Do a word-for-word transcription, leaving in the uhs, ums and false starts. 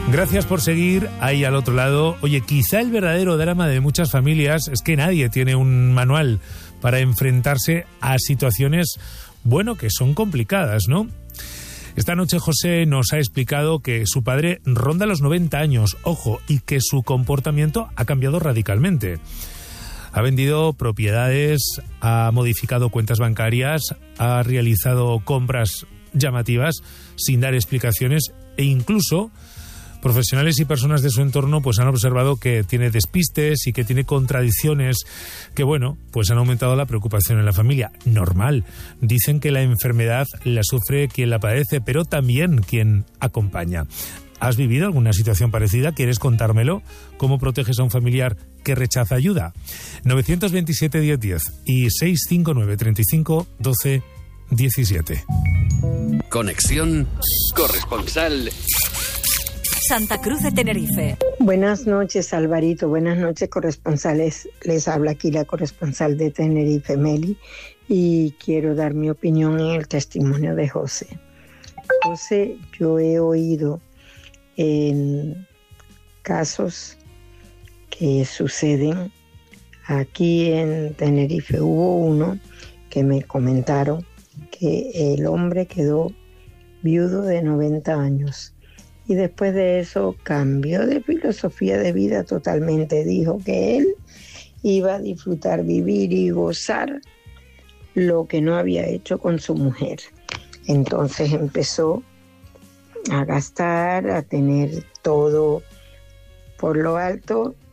Gracias por seguir ahí al otro lado. Oye, quizá el verdadero drama de muchas familias es que nadie tiene un manual para enfrentarse a situaciones, bueno, que son complicadas, ¿no? Esta noche José nos ha explicado que su padre ronda los noventa años, ojo, y que su comportamiento ha cambiado radicalmente. Ha vendido propiedades, ha modificado cuentas bancarias, ha realizado compras llamativas sin dar explicaciones e incluso profesionales y personas de su entorno pues han observado que tiene despistes y que tiene contradicciones que, bueno, pues han aumentado la preocupación en la familia. Normal. Dicen que la enfermedad la sufre quien la padece, pero también quien acompaña. ¿Has vivido alguna situación parecida? ¿Quieres contármelo? ¿Cómo proteges a un familiar que rechaza ayuda? nueve dos siete, diez diez y seis cinco nueve, treinta y cinco, doce, diecisiete. Conexión corresponsal Santa Cruz de Tenerife. Buenas noches, Alvarito. Buenas noches, corresponsales. Les habla aquí la corresponsal de Tenerife, Meli, y quiero dar mi opinión en el testimonio de José. José, yo he oído en casos que suceden aquí en Tenerife. Hubo uno que me comentaron que el hombre quedó viudo de noventa años. Y después de eso cambió de filosofía de vida totalmente. Dijo que él iba a disfrutar, vivir y gozar lo que no había hecho con su mujer. Entonces empezó a gastar, a tener todo por lo alto